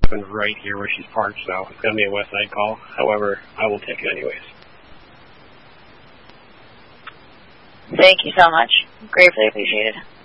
happened right here where she's parked, so it's going to be a west side call. However, I will take it anyways. Thank you so much. Gratefully appreciated.